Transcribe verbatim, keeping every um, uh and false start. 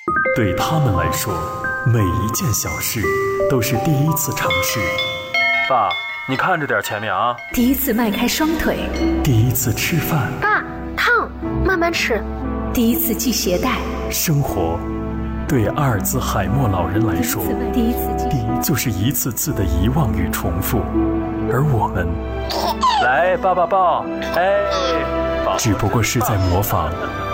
对他们来说，每一件小事都是第一次尝试。 爸，你看着点前面啊！ 第一次迈开双腿， 第一次吃饭。 爸，烫，慢慢吃。 第一次系鞋带。 生活，对阿尔兹海默老人来说， 第一次系就是一次次的遗忘与重复，而我们， 来，抱抱抱，哎， 只不过是在模仿